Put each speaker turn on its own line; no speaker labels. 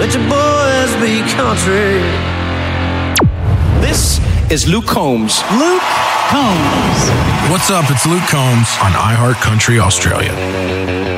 let your boys be country.
This is Luke Combs.
Luke Combs.
What's up? It's Luke Combs on iHeart Country Australia.